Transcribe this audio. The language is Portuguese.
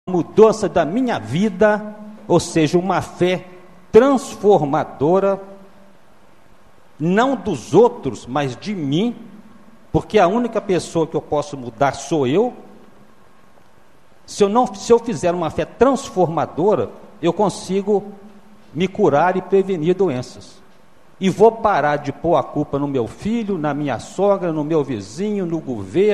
mudança da minha vida, ou seja, uma fé transformadora, não dos outros, mas de mim, porque a única pessoa que eu posso mudar sou eu. Se eu fizer uma fé transformadora, eu consigo me curar e prevenir doenças. E vou parar de pôr a culpa no meu filho, na minha sogra, no meu vizinho, no governo,